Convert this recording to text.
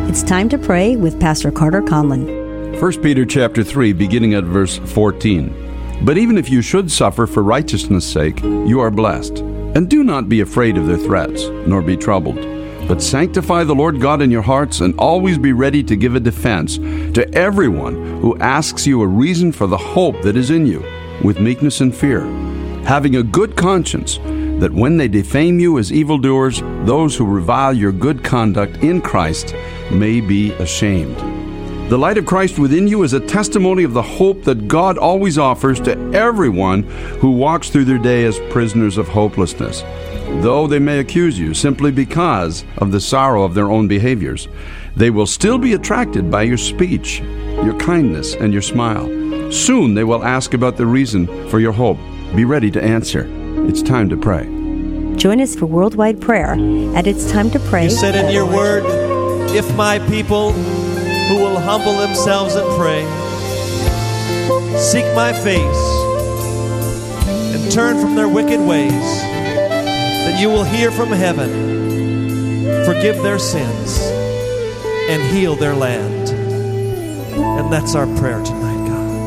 It's time to pray with Pastor Carter Conlon. 1 Peter chapter 3, beginning at verse 14. But even if you should suffer for righteousness' sake, you are blessed. And do not be afraid of their threats, nor be troubled. But sanctify the Lord God in your hearts, and always be ready to give a defense to everyone who asks you a reason for the hope that is in you, with meekness and fear, having a good conscience, that when they defame you as evildoers, those who revile your good conduct in Christ may be ashamed. The light of Christ within you is a testimony of the hope that God always offers to everyone who walks through their day as prisoners of hopelessness, though they may accuse you simply because of the sorrow of their own behaviors. They will still be attracted by your speech, your kindness, and your smile. Soon they will ask about the reason for your hope. Be ready to answer. It's time to pray. Join us for worldwide prayer at It's Time to Pray. You said in your word, if my people who will humble themselves and pray, seek my face, and turn from their wicked ways, that you will hear from heaven, forgive their sins, and heal their land. And that's our prayer tonight.